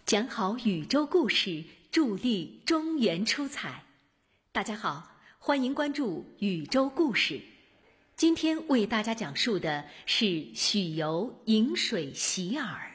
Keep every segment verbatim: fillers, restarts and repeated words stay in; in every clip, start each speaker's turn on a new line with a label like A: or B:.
A: 讲好宇宙故事，助力中原出彩。大家好，欢迎关注宇宙故事。今天为大家讲述的是许由饮水洗耳。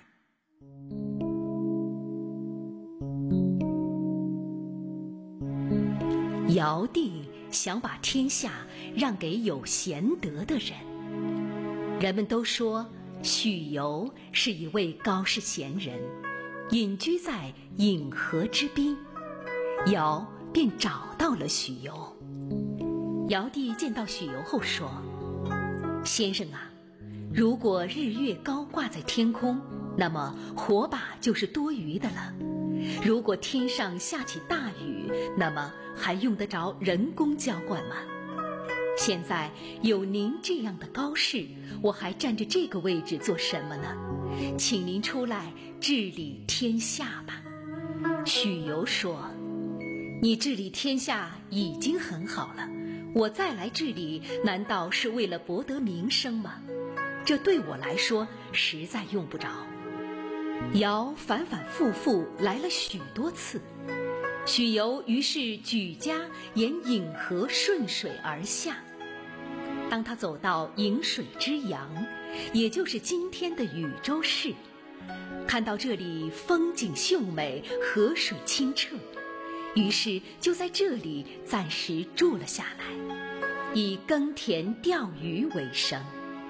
A: 尧帝想把天下让给有贤德的人，人们都说许由是一位高士贤人，隐居在饮河之滨。尧便找到了许由。尧帝见到许由后说：先生啊，如果日月高挂在天空，那么火把就是多余的了。如果天上下起大雨，那么还用得着人工浇灌吗？现在有您这样的高士，我还站着这个位置做什么呢？请您出来治理天下吧。许由说：你治理天下已经很好了，我再来治理，难道是为了博得名声吗？这对我来说实在用不着。尧反反复复来了许多次，许由于是举家沿饮河顺水而下。当他走到饮水之阳，也就是今天的禹州市，看到这里风景秀美，河水清澈，于是就在这里暂时住了下来，以耕田钓鱼为生。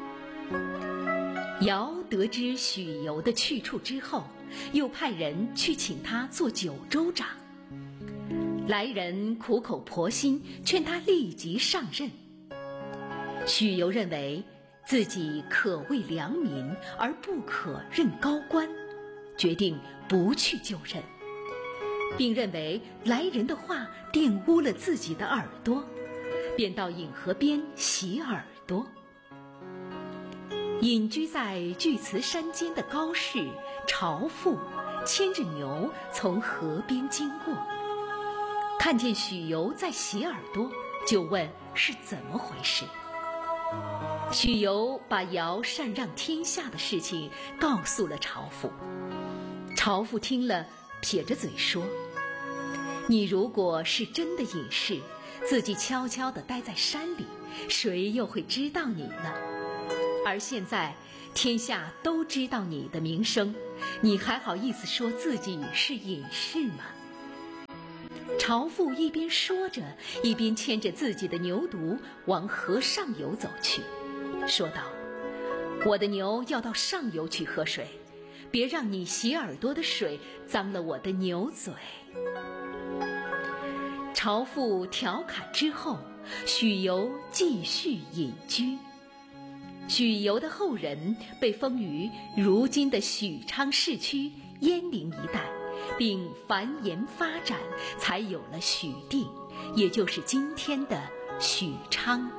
A: 尧得知许由的去处之后，又派人去请他做九州长。来人苦口婆心劝他立即上任。许由认为自己可为良民，而不可任高官，决定不去就任，并认为来人的话玷污了自己的耳朵，便到饮河边洗耳朵。隐居在巨慈山间的高士朝父牵着牛从河边经过，看见许由在洗耳朵，就问是怎么回事。许由把尧禅让天下的事情告诉了朝父。朝父听了，撇着嘴说：你如果是真的隐士，自己悄悄地待在山里，谁又会知道你呢？而现在天下都知道你的名声，你还好意思说自己是隐士吗？朝父一边说着，一边牵着自己的牛犊往河上游走去，说道：我的牛要到上游去喝水，别让你洗耳朵的水脏了我的牛嘴。朝父调侃之后，许由继续隐居。许由的后人被封于如今的许昌市区鄢陵一带，并繁衍发展，才有了许地，也就是今天的许昌。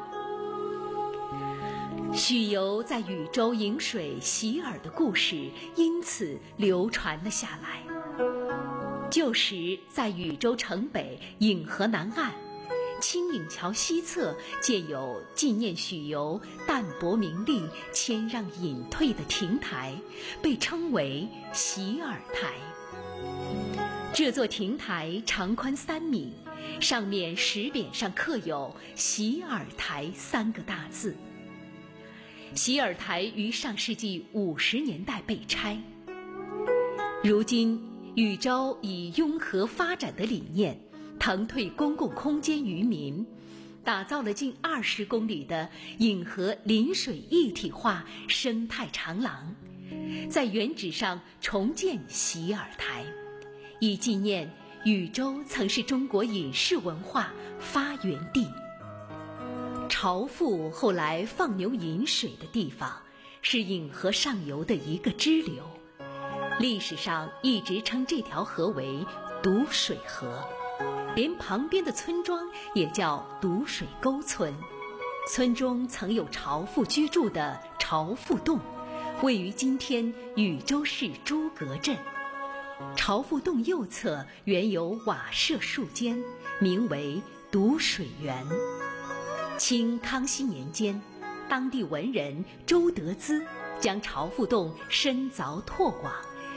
A: 许由在禹州饮水洗耳的故事因此流传了下来。旧时在禹州城北饮河南岸青岭桥西侧建有纪念许由淡泊名利、谦让隐退的亭台，被称为洗耳台。这座亭台长宽三米，上面石匾上刻有洗耳台三个大字。洗耳台于上世纪五十年代被拆。如今禹州以拥河发展的理念，腾退公共空间于民，打造了近二十公里的饮河临水一体化生态长廊，在原址上重建洗耳台，以纪念禹州曾是中国饮食文化发源地。朝父后来放牛饮水的地方是饮河上游的一个支流，历史上一直称这条河为堵水河，连旁边的村庄也叫堵水沟村。村中曾有朝父居住的朝父洞，位于今天禹州市诸葛镇。朝父洞右侧原有瓦舍数间，名为堵水园。清康熙年间，当地文人周德资将朝父洞深凿拓广，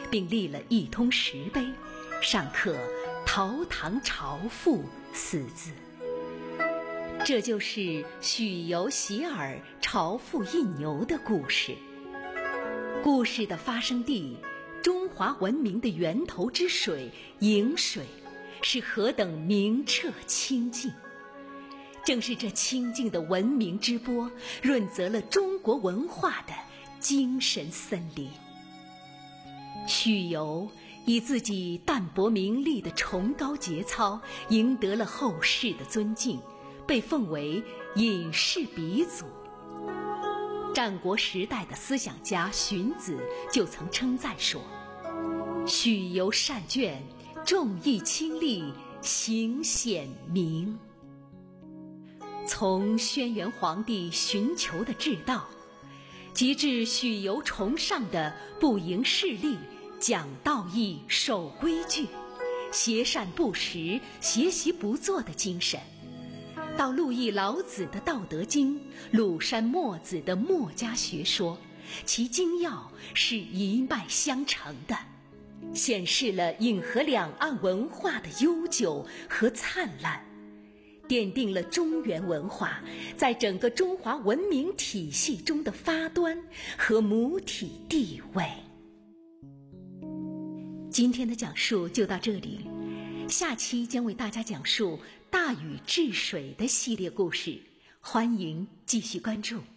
A: 并立了一通石碑，上刻“陶唐朝父”四字。这就是许由洗耳朝父印牛的故事。故事的发生地，中华文明的源头之水颍水，是何等明澈清净。正是这清净的文明之波，润泽了中国文化的精神森林。许由以自己淡泊名利的崇高节操，赢得了后世的尊敬，被奉为隐士鼻祖。战国时代的思想家荀子就曾称赞说：“许由善卷，重义轻利，行显明。”从轩辕皇帝寻求的治道，及至许由崇尚的不迎势利、讲道义、守规矩、携善不实、学习不做的精神，到陆毅老子的《道德经》，鲁山墨子的墨家学说，其精要是一脉相承的，显示了引河两岸文化的悠久和灿烂，奠定了中原文化在整个中华文明体系中的发端和母体地位。今天的讲述就到这里，下期将为大家讲述大禹治水的系列故事，欢迎继续关注。